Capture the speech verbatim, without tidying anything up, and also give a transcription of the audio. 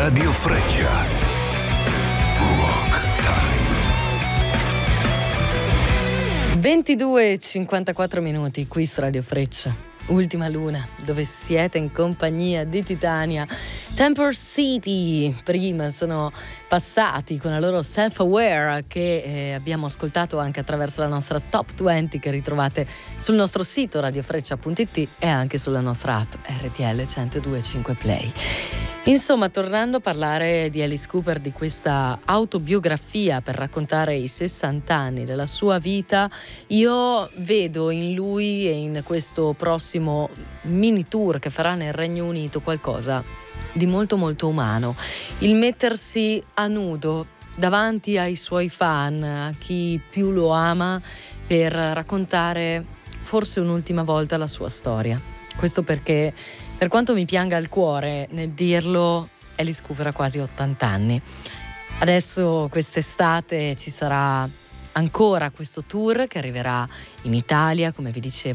Radio Freccia. Rock Time. ventidue e cinquantaquattro minuti qui su Radio Freccia. Ultima luna, dove siete in compagnia di Titania. Temper City prima sono passati con la loro Self-Aware, che eh, abbiamo ascoltato anche attraverso la nostra Top venti, che ritrovate sul nostro sito radiofreccia punto it e anche sulla nostra app R T L centodue e cinque Play. Insomma, tornando a parlare di Alice Cooper, di questa autobiografia per raccontare i sessanta anni della sua vita, io vedo in lui e in questo prossimo mini tour che farà nel Regno Unito qualcosa di molto molto umano. Il mettersi a nudo davanti ai suoi fan, a chi più lo ama, per raccontare forse un'ultima volta la sua storia. Questo perché, per quanto mi pianga il cuore nel dirlo, Alice Cooper ha quasi ottanta anni. Adesso quest'estate ci sarà ancora questo tour che arriverà in Italia, come vi dicevo,